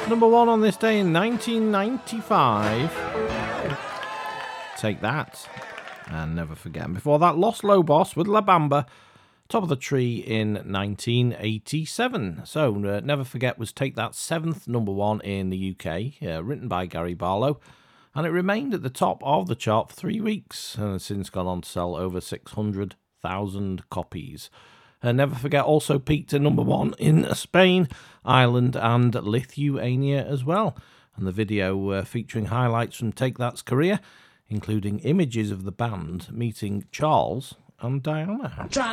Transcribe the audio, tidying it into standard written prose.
Number 1 on this day in 1995. Take That. And Never Forget. And before that, Los Lobos with La Bamba. Top of the Tree in 1987. So, Never Forget was Take That 7th number 1 in the UK, written by Gary Barlow. And it remained at the top of the chart for 3 weeks and has since gone on to sell over 600,000 copies. Never Forget also peaked at number 1 in Spain, Ireland and Lithuania as well. And the video featuring highlights from Take That's career, including images of the band meeting Charles and Diana.